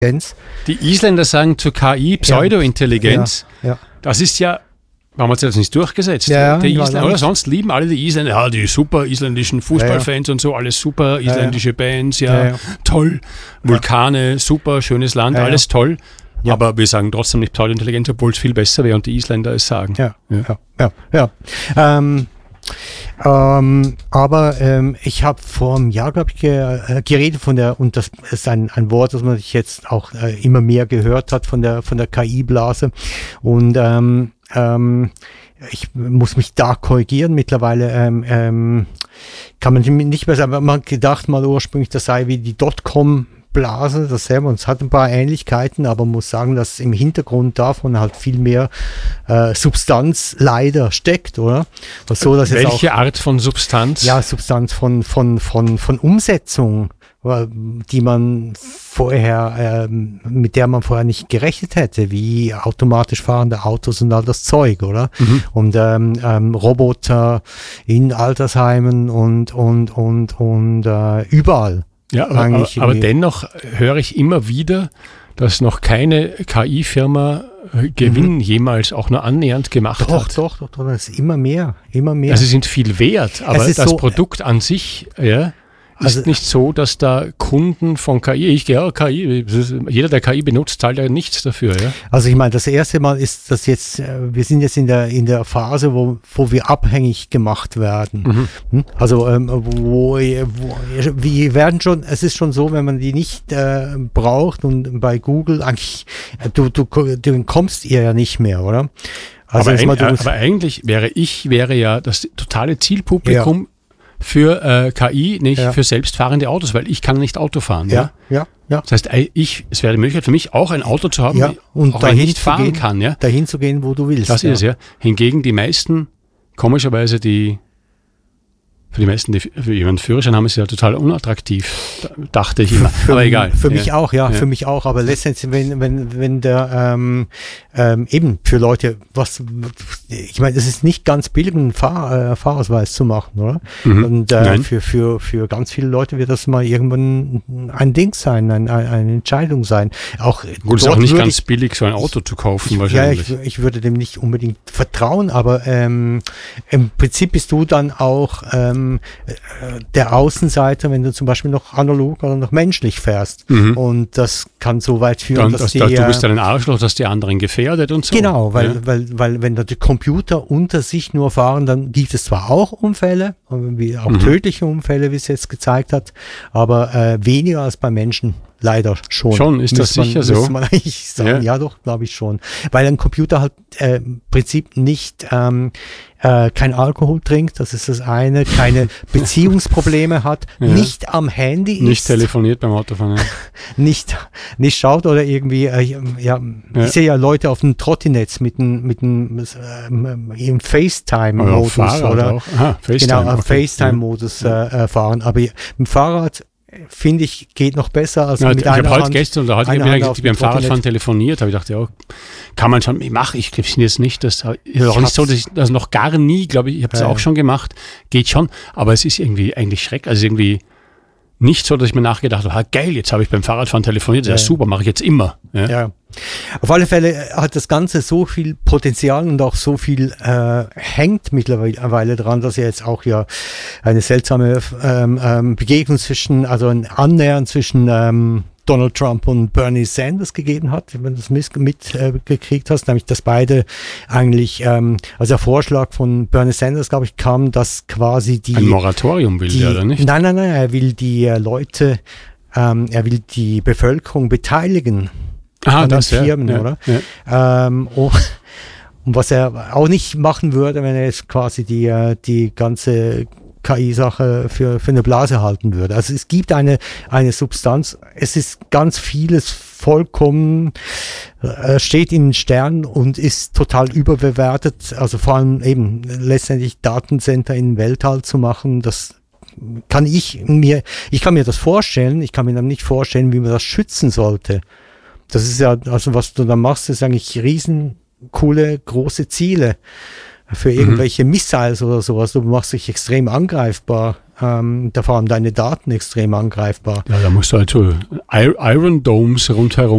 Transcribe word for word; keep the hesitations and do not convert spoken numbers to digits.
Die Isländer sagen zur K I Pseudointelligenz. Ja, ja. Das ist ja, warum hat sich das nicht durchgesetzt? Ja, die ja, Isländer, oder sonst lieben alle die Isländer, ja, die super isländischen Fußballfans ja, ja. und so, alles super, isländische ja, ja. Bands, ja, ja, ja, toll, Vulkane, super, schönes Land, ja, alles ja. toll. Ja. Aber wir sagen trotzdem nicht Pseudointelligenz, obwohl es viel besser wäre und die Isländer es sagen. Ja, ja, ja. ja, ja. Ähm, Ähm, aber ähm, ich habe vor einem Jahr, glaube ich, ge- geredet von der, und das ist ein, ein Wort, das man sich jetzt auch äh, immer mehr gehört hat, von der von der K I-Blase. Und ähm, ähm, ich muss mich da korrigieren. Mittlerweile ähm, ähm, kann man nicht mehr sagen, man hat gedacht mal ursprünglich, das sei wie die Dotcom Blase, dasselbe, und es hat ein paar Ähnlichkeiten, aber man muss sagen, dass im Hintergrund davon halt viel mehr äh, Substanz leider steckt, oder? So, dass Welche jetzt auch, Art von Substanz? Ja, Substanz von, von, von, von Umsetzung, die man vorher, ähm, mit der man vorher nicht gerechnet hätte, wie automatisch fahrende Autos und all das Zeug, oder? Mhm. Und ähm, ähm, Roboter in Altersheimen und, und, und, und äh, überall. Ja, aber, aber dennoch höre ich immer wieder, dass noch keine K I-Firma Gewinn mhm. jemals auch nur annähernd gemacht doch, hat. Doch, doch, doch, das ist immer mehr, immer mehr. Also sie sind viel wert, aber das so, Produkt an sich, ja, ist also, nicht so, dass da Kunden von K I, ich gehe ja K I, jeder, der K I benutzt, zahlt ja nichts dafür. Ja? Also ich meine, das erste Mal ist das jetzt, wir sind jetzt in der in der Phase, wo, wo wir abhängig gemacht werden. Mhm. Also ähm, wo, wo wir werden schon, es ist schon so, wenn man die nicht äh, braucht, und bei Google eigentlich, du, du, du kommst ihr ja nicht mehr, oder? Also aber, ein, mal, aber eigentlich wäre ich, wäre ja das totale Zielpublikum, ja, für äh, K I, nicht ja, für selbstfahrende Autos, weil ich kann nicht Auto fahren. Ja, ja, ja. ja. Das heißt, ich, es wäre die Möglichkeit für mich, auch ein Auto zu haben, ja, und auch wenn ich nicht fahren gehen, kann. Ja. Dahin zu gehen, wo du willst. Das ja. ist es, ja. Hingegen die meisten, komischerweise die, für die meisten, die für jemanden Führerschein haben, ist ja total unattraktiv, dachte ich immer. Für, aber egal. Für ja. mich auch, ja, ja, für mich auch. Aber letztendlich, wenn, wenn, wenn der, ähm, ähm, eben für Leute, was, ich meine, es ist nicht ganz billig, einen Fahr, äh, Fahrausweis zu machen, oder? Mhm. Und äh, für, für, für ganz viele Leute wird das mal irgendwann ein Ding sein, ein, ein, eine Entscheidung sein. Auch, gut, es ist auch nicht ganz ich, billig, so ein Auto zu kaufen, ich, wahrscheinlich. Ja, ich, ich würde dem nicht unbedingt vertrauen, aber ähm, im Prinzip bist du dann auch ähm, der Außenseiter, wenn du zum Beispiel noch analog oder noch menschlich fährst. Mhm. Und das kann so weit führen, dann, dass das, die... Du bist dann ein Arschloch, dass die anderen gefährdet und so. Genau, weil, ja. weil, weil wenn da die Computer unter sich nur fahren, dann gibt es zwar auch Unfälle, wie auch mhm. tödliche Unfälle, wie es jetzt gezeigt hat, aber äh, weniger als bei Menschen. Leider schon. Schon, ist das man, sicher so? Muss man eigentlich sagen. Ja, ja doch, glaube ich schon. Weil ein Computer halt äh, im Prinzip nicht ähm, äh, kein Alkohol trinkt, das ist das eine, keine Beziehungsprobleme hat, ja. nicht am Handy ist. Nicht telefoniert beim Autofahren. Ja. nicht, nicht schaut oder irgendwie, äh, ja, ja, ich sehe ja Leute auf dem Trottinetz mit dem, mit dem ähm, im FaceTime-Modus oder, oder auch. Aha, FaceTime, genau, okay. FaceTime-Modus äh, fahren. Aber im Fahrrad finde ich, geht noch besser als ja, mit ich einer habe heute Hand, gestern oder heute wieder beim Fahrradfahren telefoniert, habe ich gedacht, ja, kann man schon, ich mache, ich glaube jetzt nicht, das ist auch nicht so, dass ich das noch gar nie, glaube ich, ich habe das ja, auch schon gemacht, geht schon, aber es ist irgendwie eigentlich schrecklich, also irgendwie nicht so, dass ich mir nachgedacht habe, geil, jetzt habe ich beim Fahrradfahren telefoniert, das ist ja super, mache ich jetzt immer. Ja. ja. Auf alle Fälle hat das Ganze so viel Potenzial und auch so viel äh, hängt mittlerweile dran, dass ja jetzt auch ja eine seltsame ähm, ähm, Begegnung zwischen, also ein Annähern zwischen ähm, Donald Trump und Bernie Sanders gegeben hat, wenn du das mitgekriegt äh, hast, nämlich dass beide eigentlich, ähm, also der Vorschlag von Bernie Sanders, glaube ich, kam, dass quasi die... Ein Moratorium will die, der, oder nicht? Nein, nein, nein, er will die äh, Leute, ähm, er will die Bevölkerung beteiligen Aha, an das, den Firmen, ja, oder? Ja. Ähm, oh, und was er auch nicht machen würde, wenn er jetzt quasi die, äh, die ganze K I-Sache für, für eine Blase halten würde. Also es gibt eine, eine Substanz, es ist ganz vieles vollkommen, äh, steht in den Sternen und ist total überbewertet. Also vor allem eben letztendlich Datencenter in den Weltall zu machen, das kann ich mir, ich kann mir das vorstellen, ich kann mir dann nicht vorstellen, wie man das schützen sollte. Das ist ja, also was du da machst, ist eigentlich riesen coole, große Ziele für irgendwelche mhm. Missiles oder sowas. Du machst dich extrem angreifbar ähm, da vor allem deine Daten extrem angreifbar. Ja, da musst du halt so Iron Domes rundherum